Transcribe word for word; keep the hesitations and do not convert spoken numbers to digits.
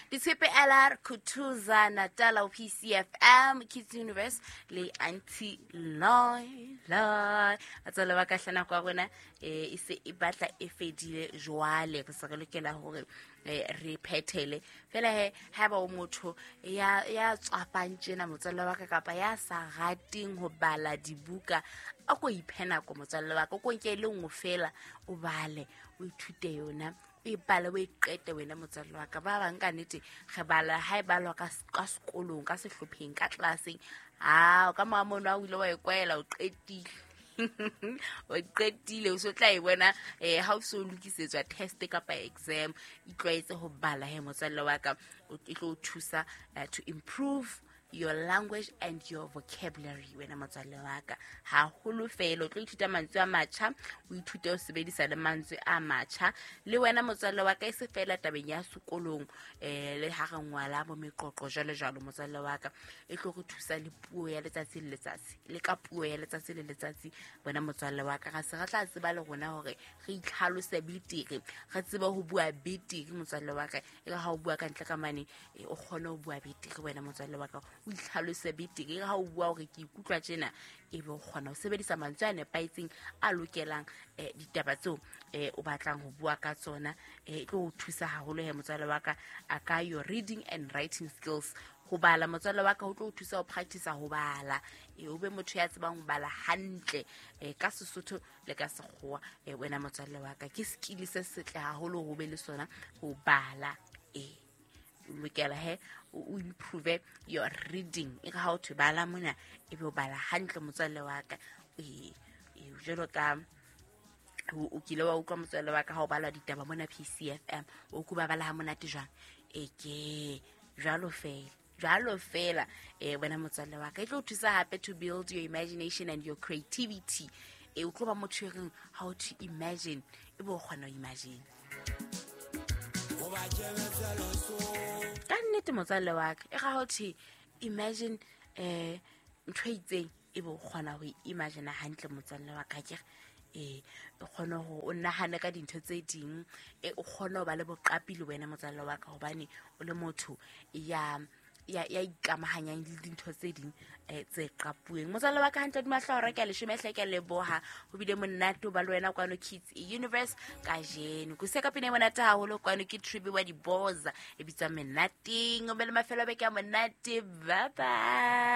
Ditshepe L R Kutuza Natala o P C F M Kids Universe le Auntie Loy Loy atsala ba ka hlana kwa bona e se e batla e fedile jwale re se re lokela hore re phethele fela he ha ba o motho ya ya tswapantse na motsalla wa ka kapa ya sa rating ho bala dibuka a go iphena go motsalla wa ka go nke le ngwe fela o bale o ithute yona e bala we qete wena motsalla wa ka ba bang ka nete ge bala ha e balwa ka ka sekolong ka sehlopheng ka classing ha ka mamono a o ile wa ekwela o qetile o qetile o so tla e bona eh ha o so lokisetswa test kapa exam e tloetse ho bala he motsalla wa ka o tlo thusa to improve your language and your vocabulary wena motsalla wa ka ha holo fela o tlo ithuta mantswe a matjha o ithute o sebedisa le mantswe a matjha le wena motsalla wa ka e se fela tabeng ya sekolong eh le ha re ngwala bo meqoqo jalo jalo motsalla wa ka e tlo go thusa le puo ya letsatsi le letsatsi le ka puo ya letsatsi le letsatsi wena motsalla wa ka ga se ga tla tseba le rona hore re itlhalose bitiri ga tseba ho bua bitiri motsalla wa ka e ga ha o bua ka ntle ka mane o kgona ho bua bitiri wena motsalla wa ka o itlhalose bitiri ga o bua hore ke ikutlwa tjena e be o kgona ho sebedisa mantswe a nepaitseng a lokelang eh ditaba tseo eh o batlang ho bua ka tsona eh tlo o thusa haholo he motsalla wa ka aka your reading and writing skills ho bala motsalla wa ka ho tlo o thusa ho practice ho bala e o be motho ya tsebang ho bala hantle eh ka Sesotho le ka Sekgowa eh wena motsalla wa ka ke skill se setle haholo ho be le sona ho bala eh lokela he o improve your reading e ka ha o thwe bala mona e be o bala hantle motswalle wa ka e e jelo ka o kile wa utlwa motswalle wa ka ha o bala ditaba mona P C F M o kuba bala ha monate jwang e ke jalo fela jalo fela e wena motswalle wa ka e tlo thusa hape to build your imagination and your creativity e o tlo ba motho e reng how to imagine e bo kgona ho imagine ka nnete motswalle wa ka e ga ho thi imagine eh ntho itseng e bo kgona ho imagine hantle motswalle wa ka ke eh o kgona ho o nahana ka dintho tse ding e o kgona ho ba le boqapi le wena motswalle wa ka hobane o le motho ya ya ya ikamahanyang le dintho tse ding eh tse qapueng motswalle wa ka hantle di mahla hore ke le shemehla ke le boha ho bile monate ba le wena kwano Kids Universe ka jeno go se ka pine monate haholo kwano ke tribe wa di boza e bitsa menateng o be le mafelo be ke monate bye bye.